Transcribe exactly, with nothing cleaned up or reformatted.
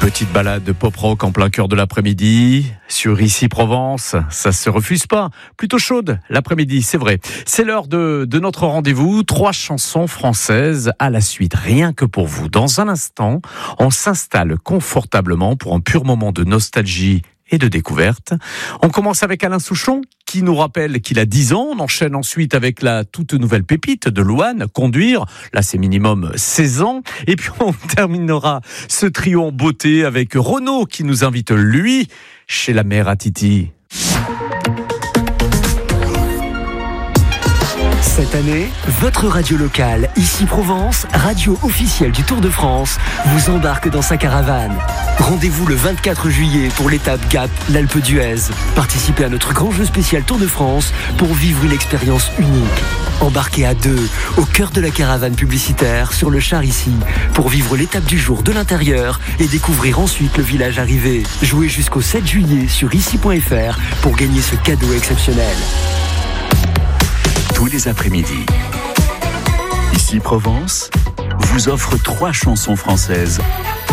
Petite balade pop-rock en plein cœur de l'après-midi sur Ici Provence. Ça se refuse pas. Plutôt chaude l'après-midi, c'est vrai. C'est l'heure de, de notre rendez-vous. Trois chansons françaises à la suite, rien que pour vous. Dans un instant, on s'installe confortablement pour un pur moment de nostalgie et de découverte. On commence avec Alain Souchon, qui nous rappelle qu'il a dix ans. On enchaîne ensuite avec la toute nouvelle pépite de Louane, Conduire. Là, c'est minimum seize ans. Et puis, on terminera ce trio en beauté avec Renaud, qui nous invite, lui, chez la mère à Titi. Cette année, votre radio locale, Ici Provence, radio officielle du Tour de France, vous embarque dans sa caravane. Rendez-vous le vingt-quatre juillet pour l'étape Gap, l'Alpe d'Huez. Participez à notre grand jeu spécial Tour de France pour vivre une expérience unique. Embarquez à deux, au cœur de la caravane publicitaire, sur le char ici, pour vivre l'étape du jour de l'intérieur et découvrir ensuite le village arrivé. Jouez jusqu'au sept juillet sur ici point f r pour gagner ce cadeau exceptionnel. Tous les après-midi, Ici Provence vous offre trois chansons françaises